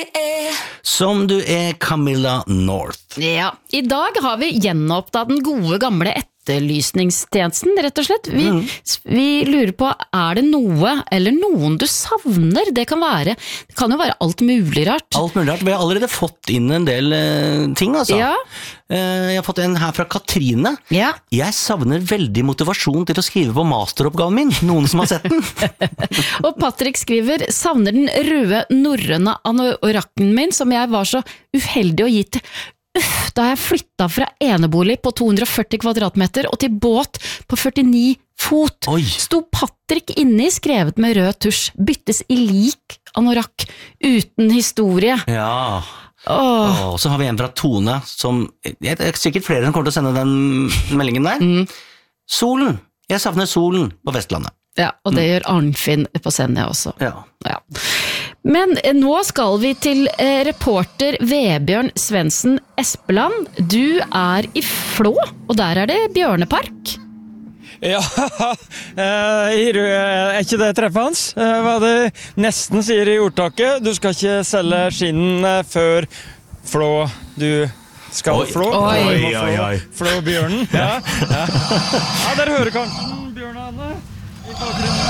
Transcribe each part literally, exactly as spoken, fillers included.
Som du er Camilla North. Ja, i dag har vi gjenopptatt den gode gamle etterlysningstjenesten, rett og slett. Vi, mm. vi lurer på, er det noe eller noen du savner? Det kan være, det kan jo være alt mulig rart. Alt mulig rart. Vi har allerede fått inn en del uh, ting, altså. Ja. Uh, jeg har fått en her fra Katrine. Ja. Jeg savner veldig motivasjon til å skrive på masteroppgaven min. Noen som har sett den? Og Patrick skriver, savner den røde norrøne anorakken min, som jeg var så uheldig å gi til Uff, da jeg flyttet fra enebolig på to hundre og førti kvadratmeter og til båt på førtini fot. Oi. Sto Patrick inni, skrevet med rød tusj, byttes i lik anorakk, uten historie. Ja. Åh. Og så har vi en fra Tone, som, det er sikkert flere som kommer til å sende den meldingen der. Mm. Solen. Jeg savner solen på Vestlandet. Ja, og det mm. gjør Arnfinn på Senja også. Ja. Ja. Men nå skal vi til eh, reporter Vebjørn Svendsen Espeland. Du er i Flå, og der er det bjørnepark. Ja, er ikke det treffet hans? Hva det nesten sier i ordtaket? Du skal ikke selge skinnen før Flå du skal oi. flå. Oi, oi, oi, oi. Flå bjørnen. Ja, ja. Ja, dere hører kanskje bjørnene i bakgrunnen.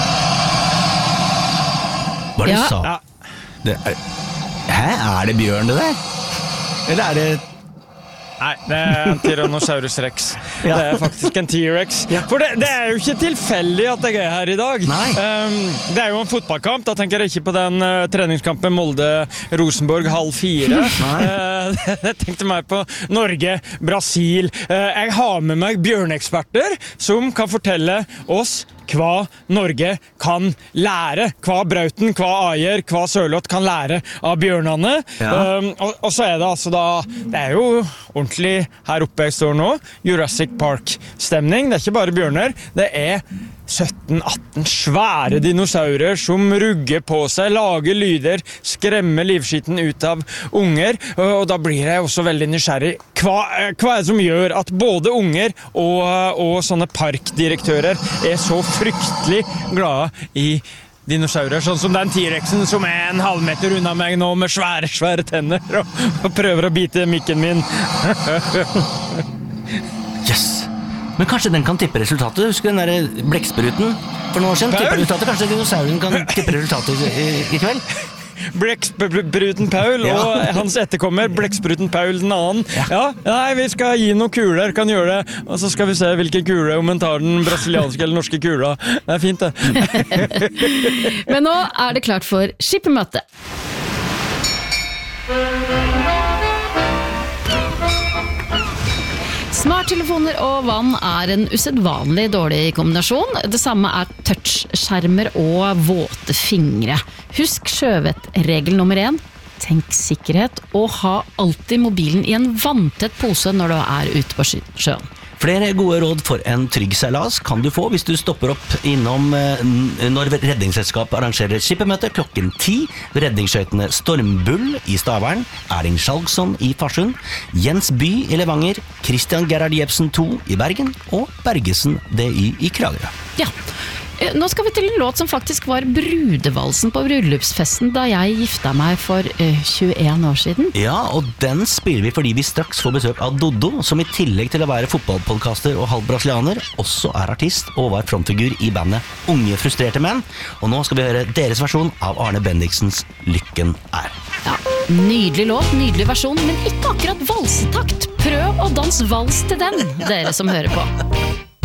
Hva er det ja. du sa? Ja. Det er, hæ, er det bjørn det der? Eller er det... Nei, det er en Tyrannosaurus rex. Ja. Det er faktisk en T-rex. Ja. For det, det er jo ikke tilfeldig at jeg er her i dag. Um, det er jo en fotballkamp. Da tenker jeg ikke på den uh, treningskampen Molde-Rosenborg halv fire. uh, jeg tenkte mer på Norge, Brasil. Uh, jeg har med meg bjørneksperter som kan fortelle oss hva Norge kan lære, hva Brauten, hva Ajer, hva Sørloth kan lære av bjørnene. Ja. Um, og, og så er det altså da, det er jo ordentlig her oppe jeg står nå, Jurassic Park-stemning. Det er ikke bare bjørner, det er sytten atten svære dinosaurer som rugger på seg, lager lyder, skremmer livskitten ut av unger, og da blir jeg også veldig nysgjerrig. Hva, hva er det som gjør at både unger og, og sånne parkdirektører er så fryktelig glade i dinosaurer, sånn som den T-rexen som er en halvmeter unna meg nå med svære, svære tenner og, og prøver å bite mikken min. Yes! Men kanskje den kan tippe resultatet? Husker den der blekkspruten for noen år siden? Tippe resultatet? Kanskje dinosauren kan tippe resultatet i, i kveld? Blekkspruten Paul ja. og hans etterkommer Blekkspruten Paul den annen. Ja. Ja, nei, vi skal gi noen kuler, kan gjøre det. Og så skal vi se hvilken kule, om en tar den brasilianske eller norske kula. Det er fint det. Men nå er det klart for skippemøte. Smarttelefoner og vann er en usedvanlig dårlig kombinasjon. Det samme er touchskjermer og våte fingre. Husk sjøvettregel nummer én. Tenk sikkerhet og ha alltid mobilen i en vanntett pose når du er ute på sjøen. Flere gode råd for en trygg seilas kan du få hvis du stopper opp innom når Redningsselskapet arrangerer skippemøte klokken ti ved redningsskøytene Stormbull i Stavern, Erling Skjalgsson i Farsund, Jens By i Levanger, Christian Gerhard Jebsen to i Bergen og Bergesen D Y i Kragerø. Ja. Nå skal vi til en låt som faktisk var brudevalsen på bryllupsfesten da jeg gifta meg for uh, tjueen år siden. Ja, og den spiller vi fordi vi straks får besøk av Doddo, som i tillegg til å være fotballpodcaster og halv brasilianer, også er artist og var frontfigur i bandet Unge Frustrerte Menn. Og nå skal vi høre deres versjon av Arne Bendiksens Lykken er. Ja, nydelig låt, nydelig versjon, men ikke akkurat valsetakt. Prøv å danse vals til den, dere som hører på.